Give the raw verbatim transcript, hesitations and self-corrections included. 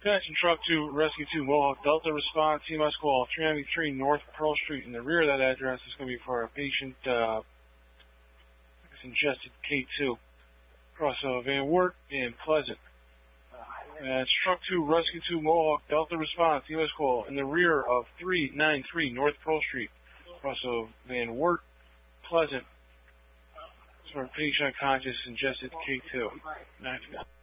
Attention Truck two, Rescue two, Mohawk Delta response, C M S call three ninety-three North Pearl Street. In the rear of that address is going to be for a patient, uh, ingested K two, across uh, Van Wert and Pleasant. Uh, it's Truck two, Rescue two, Mohawk Delta response, C M S call in the rear of three ninety-three North Pearl Street, across of Van Wert, Pleasant. It's for a patient unconscious, ingested K two.